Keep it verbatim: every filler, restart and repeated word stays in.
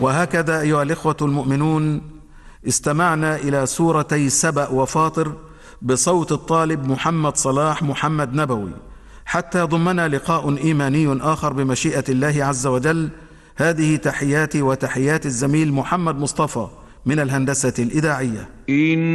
وهكذا أيها الإخوة المؤمنون استمعنا إلى سورتي سبأ وفاطر بصوت الطالب محمد صلاح محمد نبوي، حتى يضمنا لقاء إيماني آخر بمشيئة الله عز وجل. هذه تحياتي وتحيات الزميل محمد مصطفى من الهندسة الإذاعية.